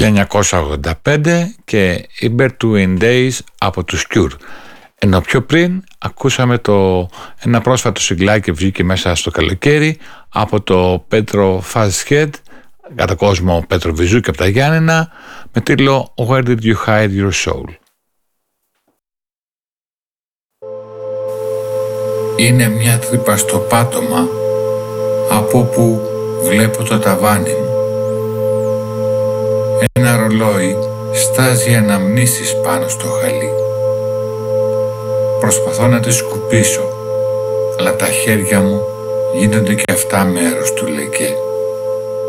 1985 και η Between Days από τους Cure. Ενώ πιο πριν ακούσαμε ένα πρόσφατο συγκλάκι που βγήκε μέσα στο καλοκαίρι από το Πέτρο Φαζχέντ, κατά κόσμο Πέτρο Βυζού και από τα Γιάννενα, με τίτλο Where Did You Hide Your Soul. Είναι μια τρύπα στο πάτωμα από όπου βλέπω το ταβάνι μου. Ένα ρολόι στάζει αναμνήσεις πάνω στο χαλί. Προσπαθώ να τη σκουπίσω, αλλά τα χέρια μου γίνονται και αυτά μέρος του λεκέ.